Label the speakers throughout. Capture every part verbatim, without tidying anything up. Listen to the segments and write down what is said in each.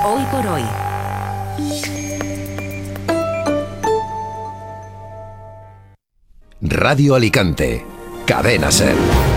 Speaker 1: Hoy por hoy.
Speaker 2: Radio Alicante, Cadena SER.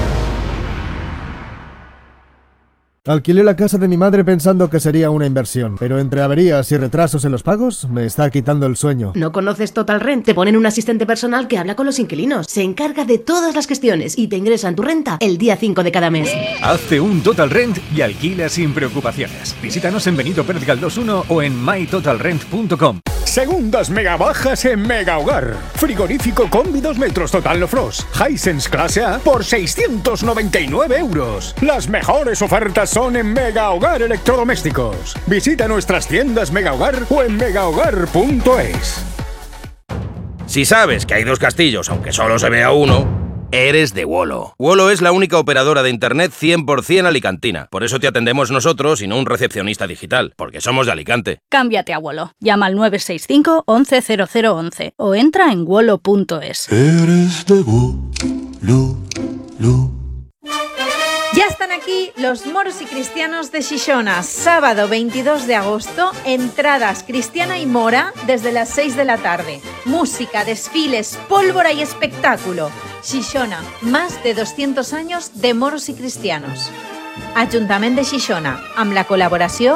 Speaker 3: Alquilé la casa de mi madre pensando que sería una inversión, pero entre averías y retrasos en los pagos me está quitando el sueño.
Speaker 4: ¿No conoces Total Rent? Te ponen un asistente personal que habla con los inquilinos, se encarga de todas las gestiones y te ingresan tu renta el día cinco de cada mes.
Speaker 5: Hazte un Total Rent y alquila sin preocupaciones. Visítanos en Benito Pérez Galdós uno o en my total rent punto com.
Speaker 6: Segundas mega bajas en Mega Hogar. Frigorífico combi dos metros Total No Frost Hisense clase A por seiscientos noventa y nueve euros. Las mejores ofertas son en Mega Hogar Electrodomésticos. Visita nuestras tiendas Mega Hogar o en mega hogar punto es.
Speaker 7: Si sabes que hay dos castillos, aunque solo se vea uno, eres de Wolo. Wolo es la única operadora de internet cien por ciento alicantina. Por eso te atendemos nosotros y no un recepcionista digital, porque somos de Alicante.
Speaker 8: Cámbiate a Wolo. Llama al nueve seis cinco, once cero cero once o entra en wolo punto es.
Speaker 9: Eres de Wolo.
Speaker 10: Ya están aquí los moros y cristianos de Xixona. Sábado veintidós de agosto, entradas cristiana y mora desde las seis de la tarde. Música, desfiles, pólvora y espectáculo. Xixona, más de doscientos años de moros y cristianos. Ajuntament de Xixona, amb la col·laboració